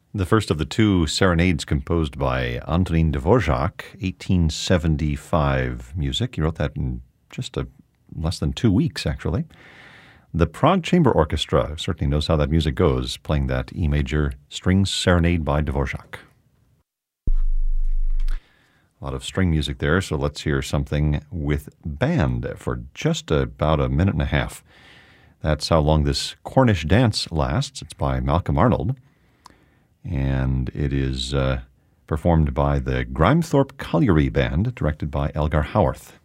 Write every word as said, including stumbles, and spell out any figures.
The first of the two serenades composed by Antonín Dvořák, eighteen seventy-five music. He wrote that in just a, less than two weeks, actually. The Prague Chamber Orchestra certainly knows how that music goes, playing that E major string serenade by Dvořák. A lot of string music there, so let's hear something with band for just about a minute and a half. That's how long this Cornish dance lasts. It's by Malcolm Arnold, and it is uh, performed by the Grimethorpe Colliery Band, directed by Elgar Howarth.